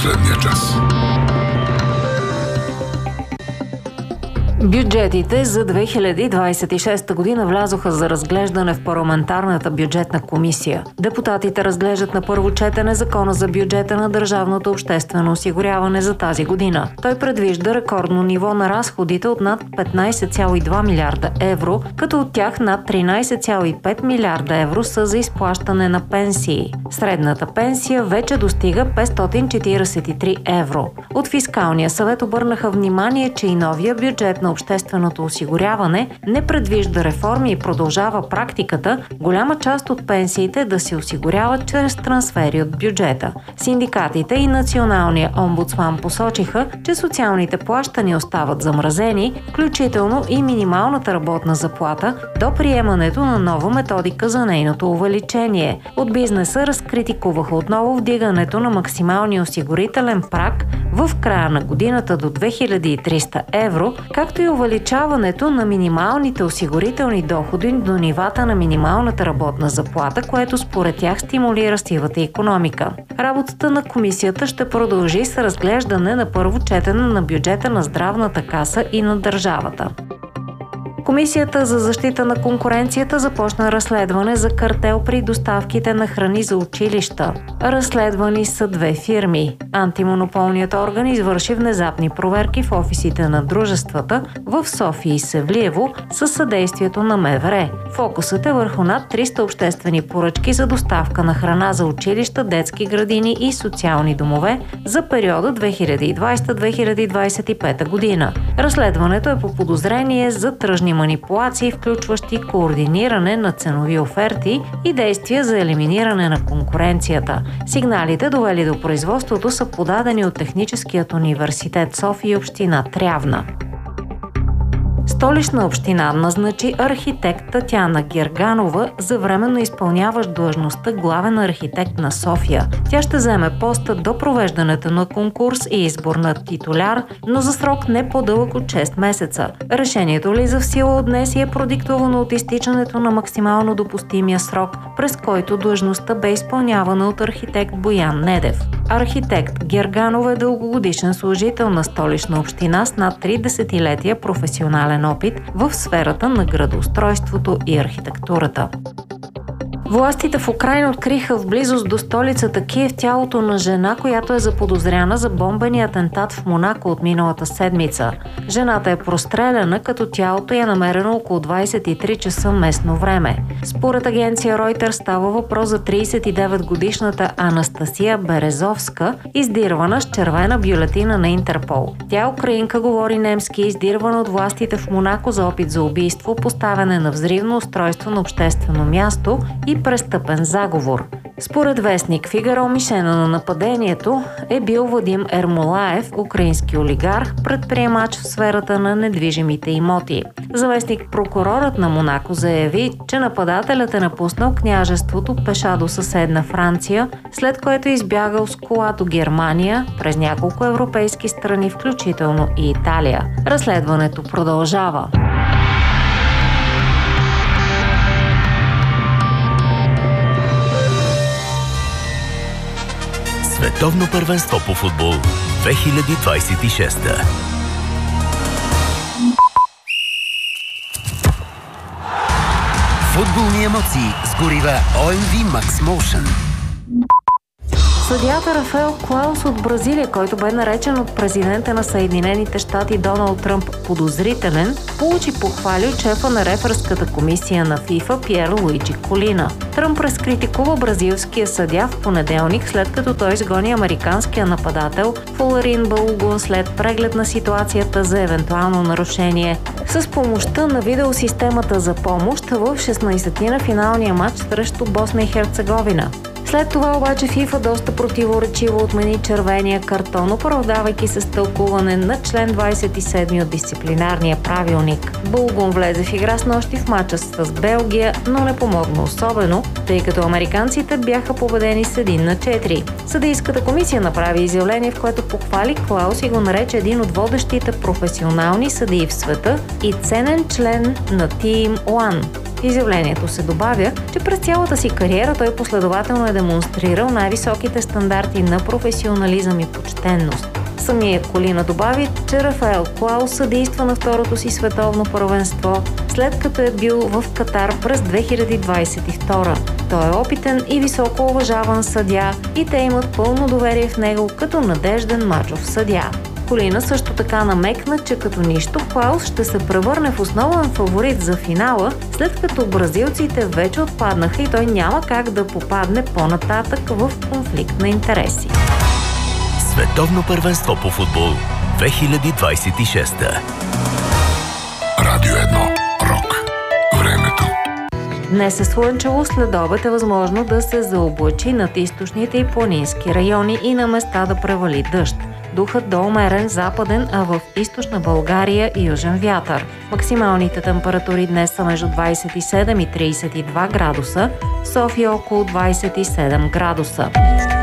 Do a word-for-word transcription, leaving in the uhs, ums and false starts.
последния час. Бюджетите за две хиляди двадесет и шеста година влязоха за разглеждане в парламентарната бюджетна комисия. Депутатите разглеждат на първо четене Закона за бюджета на държавното обществено осигуряване за тази година. Той предвижда рекордно ниво на разходите от над петнадесет цяло и два милиарда евро, като от тях над тринадесет цяло и пет милиарда евро са за изплащане на пенсии. Средната пенсия вече достига петстотин четиридесет и три евро. От Фискалния съвет обърнаха внимание, че и новия бюджет на общественото осигуряване не предвижда реформи и продължава практиката голяма част от пенсиите да се осигуряват чрез трансфери от бюджета. Синдикатите и Националния омбудсман посочиха, че социалните плащания остават замразени, включително и минималната работна заплата, до приемането на нова методика за нейното увеличение. От бизнеса разкритикуваха отново вдигането на максималния осигурителен праг в края на годината до две хиляди и триста евро, както и увеличаването на минималните осигурителни доходи до нивата на минималната работна заплата, което според тях стимулира сивата икономика. Работата на комисията ще продължи с разглеждане на първо четене на бюджета на Здравната каса и на държавата. Комисията за защита на конкуренцията започна разследване за картел при доставките на храни за училища. Разследвани са две фирми. Антимонополният орган извърши внезапни проверки в офисите на дружествата в София и Севлиево със съдействието на МВР. Фокусът е върху над триста обществени поръчки за доставка на храна за училища, детски градини и социални домове за периода две хиляди и двадесета до две хиляди двадесет и пета година. Разследването е по подозрение за тръжни манипулации, включващи координиране на ценови оферти и действия за елиминиране на конкуренцията. Сигналите, довели до производството, са подадени от Техническият университет София и община Трявна. Столична община назначи архитект Татяна Герганова за временно изпълняващ длъжността главен архитект на София. Тя ще заеме поста до провеждането на конкурс и избор на титуляр, но за срок не по-дълъг от шест месеца. Решението влиза в сила от днес и е продиктовано от изтичането на максимално допустимия срок, през който длъжността бе изпълнявана от архитект Боян Недев. Архитект Герганова е дългогодишен служител на Столична община с над три десетилетия професионален опит в сферата на градоустройството и архитектурата. Властите в Украйна откриха в близост до столицата Киев тялото на жена, която е заподозряна за бомбения атентат в Монако от миналата седмица. Жената е простреляна, като тялото е намерено около двадесет и три часа местно време. Според агенция Reuters става въпрос за тридесет и девет годишната Анастасия Березовска, издирвана с червена бюлетина на Интерпол. Тя, украинка, говори немски, издирвана от властите в Монако за опит за убийство, поставяне на взривно устройство на обществено място и престъпен заговор. Според вестник Фигаро, мишена на нападението е бил Вадим Ермолаев, украински олигарх, предприемач в сферата на недвижимите имоти. Заместник прокурорът на Монако заяви, че нападателят е напуснал княжеството пеша до съседна Франция, след което е избягал с кола до Германия през няколко европейски страни, включително и Италия. Разследването продължава. Световно първенство по футбол две хиляди двадесет и шеста. Футболни емоции с горива О Ем Ви Max Motion. Съдията Рафаел Клаус от Бразилия, който бе наречен от президента на Съединените щати Доналд Тръмп подозрителен, получи похвали от шефа на реферската комисия на ФИФА Пиер Луиджи Колина. Тръмп разкритикува бразилския съдия в понеделник, след като той изгони американския нападател Фоларин Балугун след преглед на ситуацията за евентуално нарушение. С помощта на видеосистемата за помощ в шестнадесети на финалния матч срещу Босна и Херцеговина. След това обаче ФИФА доста противоречиво отмени червения картон, оправдавайки се с тълкуване на член двадесет и седми от дисциплинарния правилник. Булгун влезе в игра с нощи в мача с Белгия, но не помогна особено, тъй като американците бяха победени с един на четири. Съдийската комисия направи изявление, в което похвали Клаус и го нарече един от водещите професионални съдии в света и ценен член на Team One. изявлението се добавя, че през цялата си кариера той последователно е демонстрирал най-високите стандарти на професионализъм и почтенност. Самият Колина добави, че Рафаел Куао съдейства на второто си световно първенство, след като е бил в Катар през две хиляди двадесет и втора. Той е опитен и високо уважаван съдия и те имат пълно доверие в него като надежден мачов съдия. Колина също така намекна, че като нищо Клаус ще се превърне в основен фаворит за финала, след като бразилците вече отпаднаха и той няма как да попадне по-нататък в конфликт на интереси. Световно първенство по футбол две хиляди двадесет и шеста. Радио едно. Рок. Времето. Днес е слънчево, след обед е възможно да се заоблачи над източните и планински райони и на места да превали дъжд. Духът до умерен западен, а в източна България и южен вятър. Максималните температури днес са между двадесет и седем и тридесет и два градуса, в София около двадесет и седем градуса.